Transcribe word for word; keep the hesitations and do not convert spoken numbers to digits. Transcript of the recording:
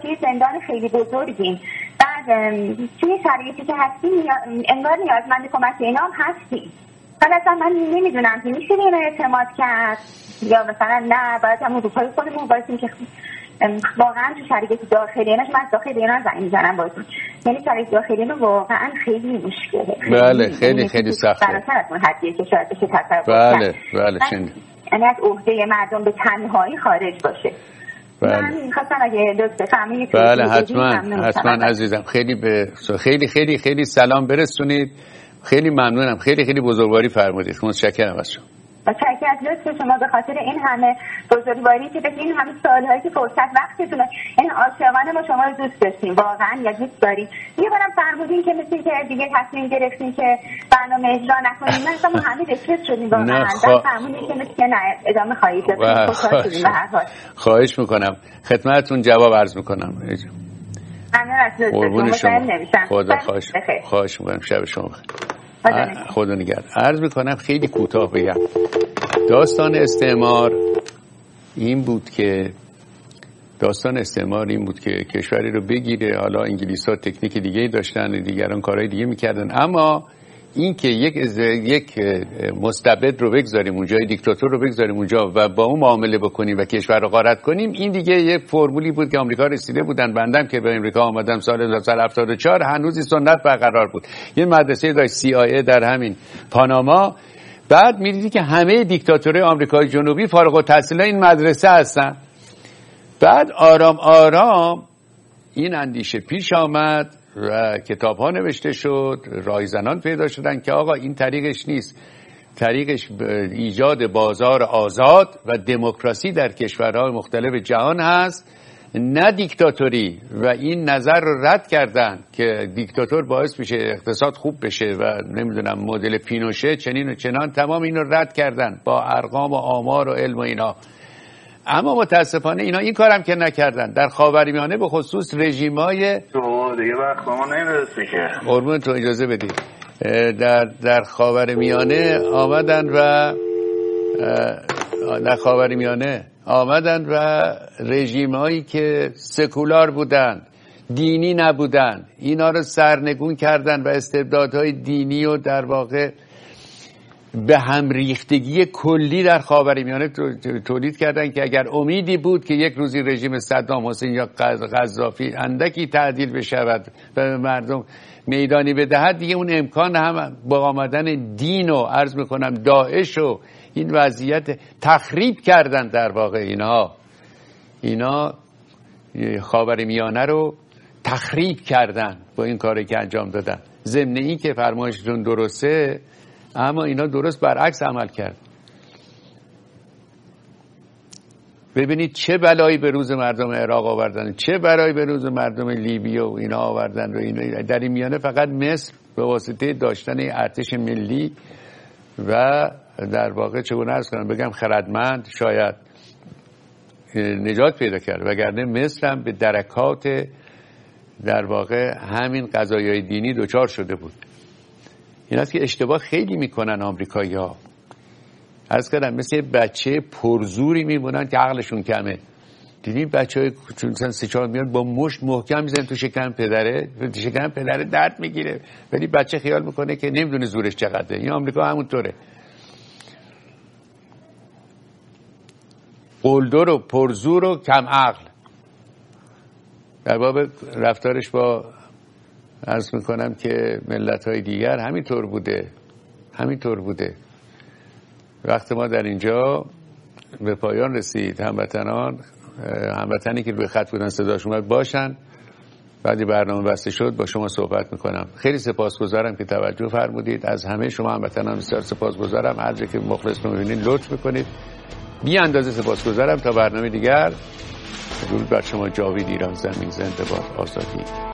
توی زندان خیلی بزرگیم، بعد توی شرایطی که هستیم انگار نیازمند کمک اینا هم هستیم. حالا اصلا من نمیدونم که میشه به اینا اعتماد کرد یا مثلا نه باید هم روپای خودمون بایستیم که واقعا تو شرایط داخلی ایناش من داخل اینا زنگ میزنم بایستیم، یعنی شرایط داخلی اینو واقعا خیلی مشکله. بله خیلی خیلی سخته براتر از اون حدیه که شاید بشه تصور بله بله شنید یعنی از عهده مردم به تنهایی خارج باشه. بله. من می‌خواستم اگه لطف بفرمایید. بله حتما حتما عزیزم، خیلی به خیلی خیلی خیلی سلام برسونید. خیلی ممنونم، خیلی خیلی بزرگواری فرمودید. متشکرم از شما. متشکرم از لطف شما به خاطر این همه بزرگواری که به این همه سال‌هایی که فرصت وقتتونه. این عاشقانه ما شما رو دوست داشتیم واقعا، یا دوست داریم. یه بارم فرمودین که مثل که دیگه تصمیم گرفتین که برنامه اجرا نکنیم. مثلا ما همه دسترس شدیم واقعا. خوا... فرمودین که مثل که نه ادامه خواهید داد. خوشحال شدیم به هر حال. خواهش می‌کنم. خدمتتون جواب عرض می‌کنم. ممنون از لطفتون. خدا خواهش خواهش می‌کنم. شب شما بخیر. خدا نگهدار. عرض میکنم خیلی کوتاه بگم. داستان استعمار این بود که داستان استعمار این بود که کشوری رو بگیره. حالا انگلیس‌ها تکنیک دیگه داشتن، دیگران کارهای دیگه میکردن، اما این که یک یک مستبد رو بگذاریم اونجا، دیکتاتور رو بگذاریم اونجا و با اون معامله بکنیم و کشور رو غارت کنیم، این دیگه یک فرمولی بود که آمریکا رسیده بودن. بندم که به آمریکا آمدم سال هزار و نهصد و هفتاد و چهار هنوز سنت برقرار بود. یه مدرسه داشت سی آی ای در همین پاناما. بعد می‌دیدی که همه دیکتاتورهای آمریکای جنوبی فارغ التحصیل این مدرسه هستن. بعد آرام آرام این اندیشه پیش آمد و کتاب ها نوشته شد، راهزنان پیدا شدن که آقا این طریقش نیست، طریقش ایجاد بازار آزاد و دموکراسی در کشورهای مختلف جهان هست، نه دیکتاتوری. و این نظر رو رد کردن که دیکتاتور باعث میشه اقتصاد خوب بشه و نمیدونم مدل پینوشه چنین و چنان، تمام این رو رد کردن با ارقام و آمار و علم و اینا. اما متاسفانه اینا این کارم که نکردن. در خاورمیانه به خصوص رژیمای تو دیگه وقت ما نمیرسه که قربون تو اجازه بدید، در در خاورمیانه آمدن و در خاورمیانه آمدن و رژیمایی که سکولار بودن، دینی نبودن، اینا رو سرنگون کردن و استبدادهای دینی و در واقع به هم ریختگی کلی در خاورمیانه تولید کردن که اگر امیدی بود که یک روزی رژیم صدام حسین یا قذافی اندکی تعدیل بشود و مردم میدانی بدهد، دیگه اون امکان هم با آمدن دین و عرض میکنم داعش و این وضعیت تخریب کردن. در واقع اینا اینا خاورمیانه رو تخریب کردن با این کاری که انجام دادن. ضمن این که فرمایشتون درسته، اما اینا درست برعکس عمل کرد. ببینید چه بلایی به روز مردم عراق آوردن، چه بلایی به روز مردم لیبی و اینا آوردن. و اینا در این میانه فقط مصر به واسطه داشتن ارتش ملی و در واقع چگونه عرض کنم بگم خردمند شاید نجات پیدا کرد، وگرنه مصر هم به درکات در واقع همین قضایای دینی دچار شده بود. این است که اشتباه خیلی میکنن آمریکایی‌ها. عرض کردم مثل بچه پرزوری میمونن که عقلشون کمه. دیدیم بچه‌های چون مثلا سه چهار میان با مشت محکم میزنن تو شکم پدره، تو شکم پدره درد میگیره، ولی بچه خیال میکنه که نمیدونه زورش چقدره. این آمریکا همونطوره. قلدر و پرزور و کم عقل. در باب رفتارش با عرض میکنم که ملت‌های دیگر همینطور بوده همینطور بوده. وقت ما در اینجا به پایان رسید. هموطنان هموطنی که روی خط بودن صداش اومد باشن. بعدی برنامه بسته شد با شما صحبت میکنم. خیلی سپاسگزارم که توجه فرمودید. از همه شما هموطنان بسیار سپاسگزارم. هر جا که مخلص رو میبینید لطف میکنید. بی اندازه سپاسگزارم. تا برنامه دیگر درود بر شما. جاوید ایران زمین زنده باد. آزادی.